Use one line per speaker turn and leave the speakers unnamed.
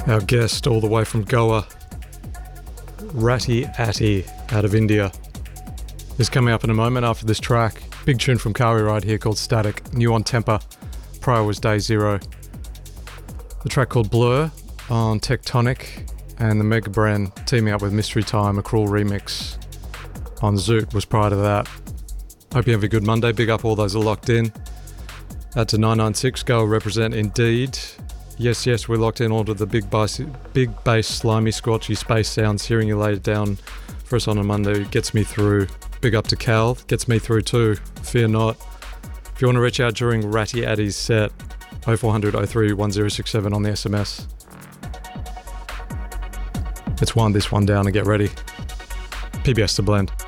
Our guest all the way from Goa, Ratty Atty out of India, is coming up in a moment after this track. Big tune from Kawi right here called Static, new on Temper. Prior was Day Zero. The track called Blur on Tectonic, and the Mega Brand teaming up with Mystery Time, a Cruel remix on Zoot was prior to that. Hope you have a good Monday. Big up all those that are locked in. Out to 996, go represent indeed. Yes, we're locked in onto the big bass, slimy, squatchy space sounds. Hearing you lay it down for us on a Monday gets me through. Big up to Cal, gets me through too. Fear not. If you want to reach out during Ratty Addy's set, 0400 03 1067 on the SMS. Let's wind this one down and get ready. PBS to blend.